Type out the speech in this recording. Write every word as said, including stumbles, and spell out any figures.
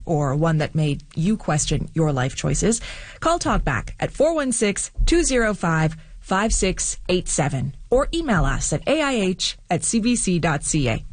or one that made you question your life choices, call Talkback at four one six, two zero five, five six eight seven or email us at A I H at C B C dot C A.